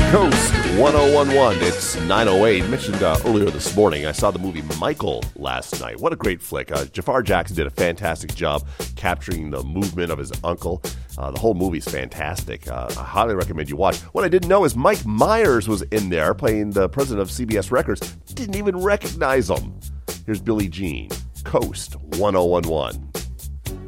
Coast 1011. It's 9:08. Mentioned earlier this morning, I saw the movie Michael last night. What a great flick. Jafar Jackson did a fantastic job capturing the movement of his uncle. The whole movie's fantastic. I highly recommend you watch. What I didn't know is Mike Myers was in there playing the president of CBS Records. Didn't even recognize him. Here's Billie Jean, Coast 1011.